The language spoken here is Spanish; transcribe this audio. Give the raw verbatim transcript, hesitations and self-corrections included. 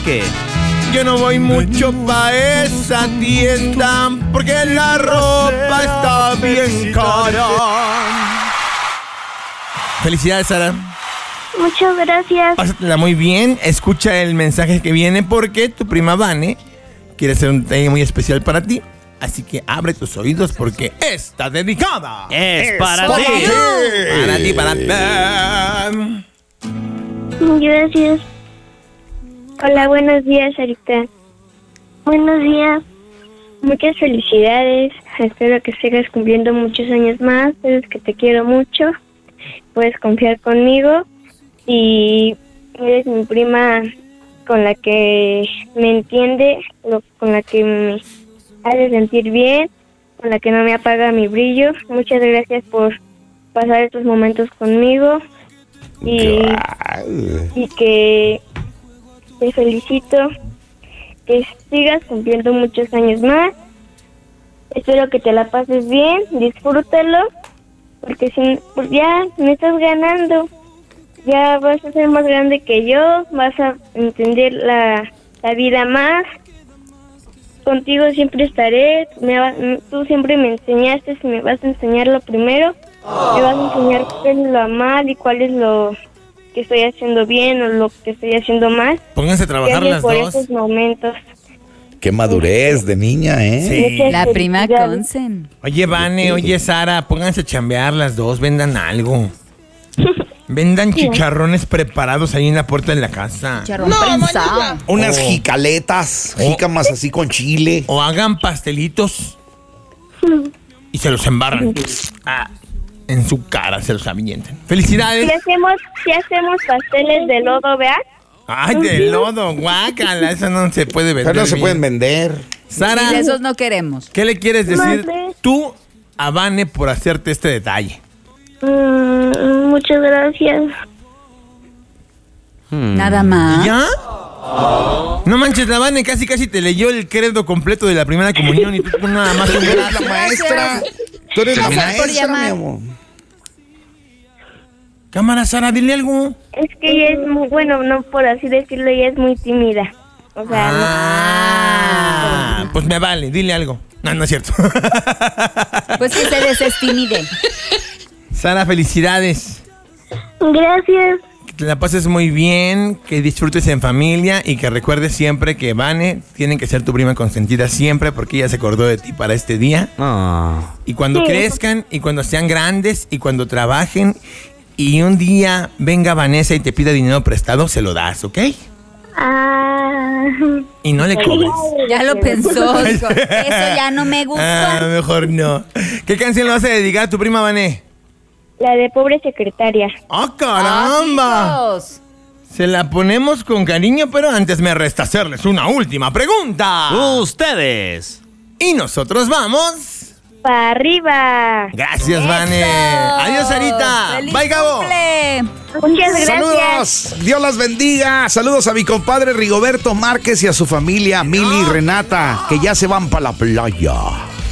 que yo no voy mucho pa' esa tienda porque la ropa está bien cara. Felicidades, Sara. Muchas gracias. Pásatela muy bien. Escucha el mensaje que viene porque tu prima Vane quiere hacer un detalle muy especial para ti. Así que abre tus oídos porque está dedicada. es, es para, para ti. ti. Para ti, para ti. Gracias. Hola, buenos días, Sarita. Buenos días. Muchas felicidades. Espero que sigas cumpliendo muchos años más. Sabes que te quiero mucho. Puedes confiar conmigo. Y eres mi prima con la que me entiende, con la que me hace sentir bien, con la que no me apaga mi brillo. Muchas gracias por pasar estos momentos conmigo. Y, y que te felicito, que sigas cumpliendo muchos años más. Espero que te la pases bien, disfrútalo, porque si, pues ya me estás ganando, ya vas a ser más grande que yo, vas a entender la, la vida más. Contigo siempre estaré, me va, tú siempre me enseñaste, me vas a enseñar lo primero. Me vas a enseñar qué es lo mal y cuál es lo que estoy haciendo bien o lo que estoy haciendo mal. Pónganse a trabajar las por dos. Esos momentos. Qué madurez de niña, ¿eh? Sí. La prima Consen. Oye, Vane, oye, Sara, pónganse a chambear las dos, vendan algo. Vendan chicharrones preparados ahí en la puerta de la casa. Chicharrón prensado. Unas Oh. jicaletas, Oh. jícamas así con chile. O hagan pastelitos y se los embarran. Ah, en su cara se los avientan. ¡Felicidades! Si hacemos, si hacemos pasteles de lodo, ¿verdad? ¡Ay, de lodo! ¡Guácala! Eso no se puede vender. Pero no se bien. pueden vender. Sara, Y de esos no queremos. ¿qué le quieres decir Mande. tú a Vane por hacerte este detalle? Mm, muchas gracias. Nada más. ¿Ya? No manches, la Vane casi casi te leyó el credo completo de la primera comunión y tú con nada más un Tú eres la gracias. maestra. Tú eres la Gracias por maestra, mi llamar. amor. Cámara, Sara, dile algo. Es que ella es muy, bueno, no por así decirlo, ella es muy tímida. O sea, Ah, pues me vale, dile algo. No, no es cierto. Pues que se desestimide. Sara, felicidades. no. Gracias. Que te la pases muy bien, que disfrutes en familia y que recuerdes siempre que Vane tiene que ser tu prima consentida siempre porque ella se acordó de ti para este día. Y cuando Sí. crezcan y cuando sean grandes y cuando trabajen y un día venga Vanessa y te pida dinero prestado, se lo das, ¿ok? Ah, Y no le cobres. Ya lo pensó. Dijo, eso ya no me Ah, gusta. mejor no. ¿Qué canción le vas a dedicar a tu prima Vané? la de pobre secretaria. ¡Ah, caramba! Amigos. Se la ponemos con cariño, pero antes me resta hacerles una última pregunta. Ustedes. Y nosotros vamos. ¡Para arriba! Gracias, Vane. Eso. Adiós, Sarita. ¡Feliz Bye, Gabo. cumple! Muchas gracias. Saludos, Dios las bendiga. Saludos a mi compadre Rigoberto Márquez y a su familia, Mili y Renata, que ya se van para la playa.